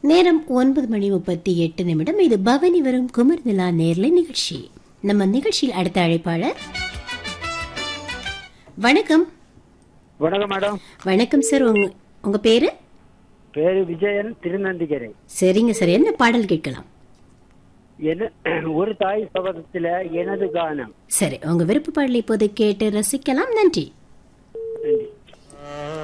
நேரம் 9:38. இது பவனி வரும் குமர்நிலா நேர்லை நிகழ்ச்சி. நம்ம நிகழ்ச்சியில் அடுத்த அழைப்பாளர். வணக்கம். வணக்கம் மேடம். வணக்கம் சார். உங்க பேரு? பேரு விஜயன், திருநந்திக்கரை. சரிங்க சார், என்ன பாடல் கேட்கலாம்? ஒரு தாய் சபதத்துல எனது கானம். சரி, உங்க விருப்ப பாடலை இப்போது கேட்டு ரசிக்கலாம். நன்றி. நன்றி.